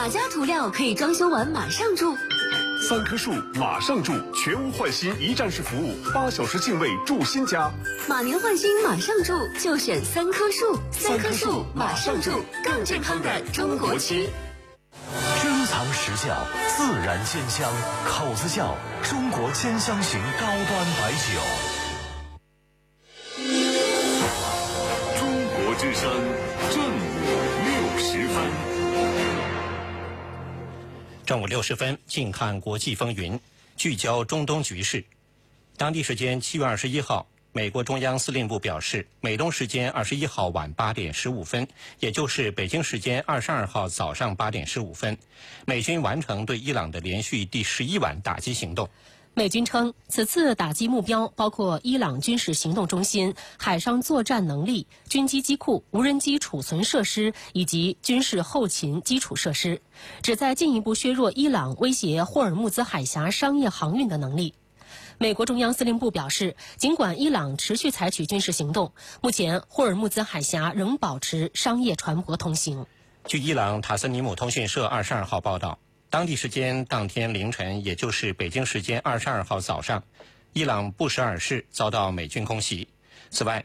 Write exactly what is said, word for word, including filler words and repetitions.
哪家涂料可以装修完马上住？ 三棵树马上住，全屋换新一站式服务，八小时净位住新家。 马年换新马上住，就选三棵树。三棵树马上住，更健康的中国区。 珍藏实窖，自然鲜香，口子窖，中国千香型高端白酒。 中国之声正午六十分。 正午六十分，近看国际风云，聚焦中东局势。当地时间七月二十一号，美国中央司令部表示，美东时间二十一号晚八点十五分，也就是北京时间二十二号早上八点十五分，美军完成对伊朗的连续第十一晚打击行动。 美军称，此次打击目标包括伊朗军事行动中心、海上作战能力、军机机库、无人机储存设施以及军事后勤基础设施，旨在进一步削弱伊朗威胁霍尔木兹海峡商业航运的能力。美国中央司令部表示，尽管伊朗持续采取军事行动，目前霍尔木兹海峡仍保持商业船舶通行。 据伊朗塔斯尼姆通讯社二十二号报道，当地时间当天凌晨，也就是北京时间二十二号早上，伊朗布什尔市遭到美军空袭。此外，